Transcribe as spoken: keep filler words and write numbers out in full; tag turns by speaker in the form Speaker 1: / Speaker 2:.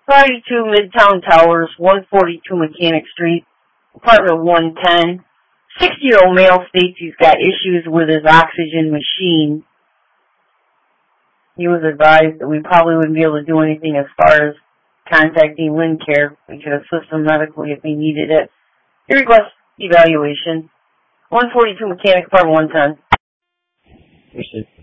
Speaker 1: forty-two Midtown Towers, one forty-two Mechanic Street, apartment one ten. sixty-year-old male states he's got issues with his oxygen machine. He was advised that we probably wouldn't be able to do anything as far as contacting Lincare. We could assist him medically if he needed it. He requests evaluation. one forty-two Mechanic, apartment one ten.